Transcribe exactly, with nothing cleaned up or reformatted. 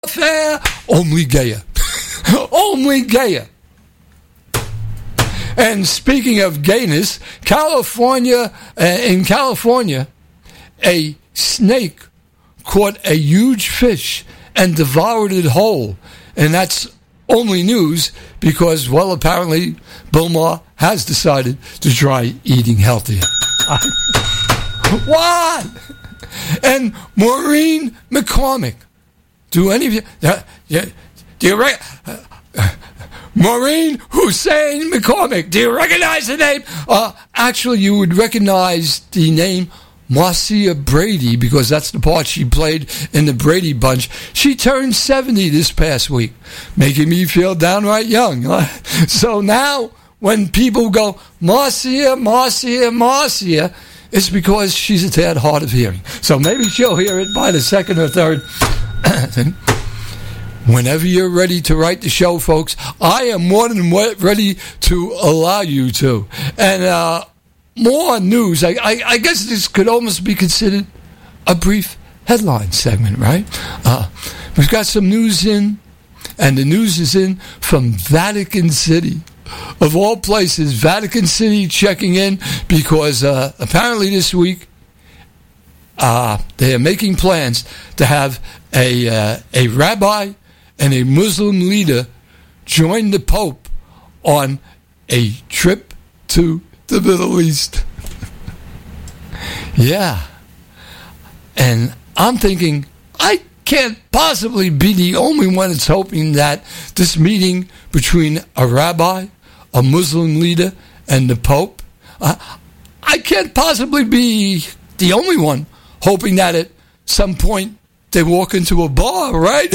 Fair, only gayer. Only gayer. And speaking of gayness, California, uh, in California, a snake caught a huge fish and devoured it whole. And that's only news because, well, apparently Bill Maher has decided to try eating healthier. What? And Maureen McCormick. Do any of you... Uh, yeah, do you... Re- uh, uh, Maureen Hussein McCormick. Do you recognize the name? Uh, actually, you would recognize the name Marcia Brady because that's the part she played in the Brady Bunch. She turned seventy this past week, making me feel downright young. So now, when people go, Marcia, Marcia, Marcia, it's because she's a tad hard of hearing. So maybe she'll hear it by the second or third. Whenever you're ready to write the show, folks, I am more than ready to allow you to. And uh, more news. I, I, I guess this could almost be considered a brief headline segment, right? Uh, we've got some news in, and the news is in from Vatican City. Of all places, Vatican City checking in because uh, apparently this week uh, they are making plans to have a uh, a rabbi and a Muslim leader join the Pope on a trip to the Middle East. Yeah. And I'm thinking, I can't possibly be the only one that's hoping that this meeting between a rabbi, a Muslim leader, and the Pope, uh, I can't possibly be the only one hoping that at some point they walk into a bar, right?